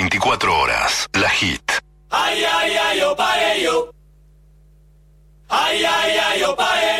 24 horas. La Hit. Ay, ay, ay, yo pagué yo. Ay, ay, ay, yo pagué.